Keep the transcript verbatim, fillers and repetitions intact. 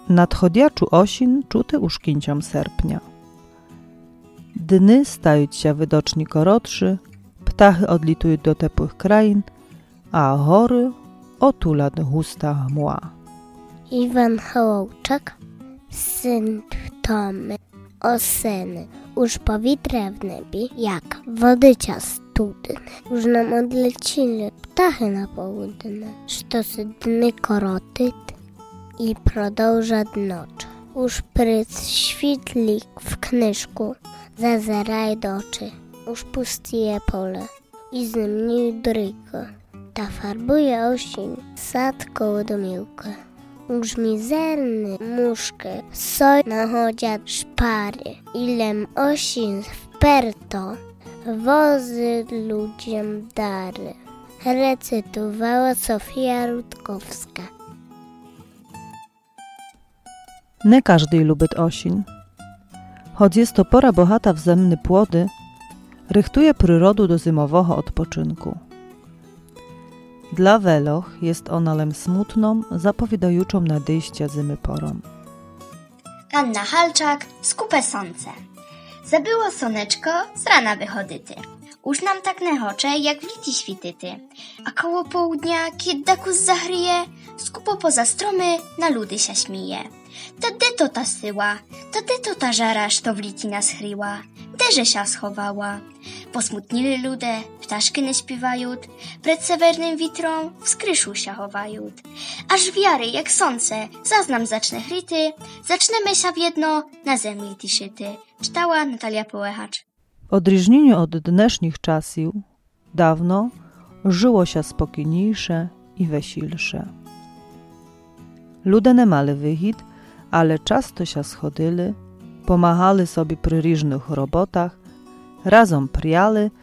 Nadchodjaczu osin czuty uszkinciom serpnia. Dny staють się wydoczni korotszy, ptachy odlitują do tepłych krain, a hory otula do husta mła. Iwan Hołczak, syn Tomy, oseny, już powietrze w niebie, jak wodycia studne. Już nam odlecili ptachy na południe, sztosy dny korotyt i prodąża noc. Już pryc świtlik w knyżku, zazeraj do oczy, już pustije pole i z nim dryko. Ta farbuje osin, sad koło domiłka. Już mizerny muszkę, soj nachodzia szpary, ilem osin wperto, wozy ludziom dary. Recytowała Sofia Rutkowska. Nie każdy lubi osin. Choć jest to pora bohata w zemny płody, rychtuje przyrodu do zimowego odpoczynku. Dla weloch jest ona lem smutną, zapowiadajuczą nadejścia zimy porą. Anna Halczak, skupę słońce. Zabyło soneczko, z rana wychodyty. Już nam tak nechocze, jak w liti śwityty. A koło południa, kiedy dakus zachryje, skupo poza stromy na ludy się śmieje. To de to ta syła, to de to ta żaraż, to w liti nas chryła, derze się schowała. Posmutnili ludzie, ptaszky nie śpiewają, przed sewernym witrą w skryszu się chowają. Aż wiary, jak słońce, zaznam zacznę chryty, zaczniemy się w jedno na zemli tiszyty. Czytała Natalia Połechacz. W odróżnieniu od dnesznych czasów, dawno żyło się spokojniejsze i wesilsze. Ludzie nie mali wychid, ale często się schodyli, pomachali sobie przy różnych robotach, razem priali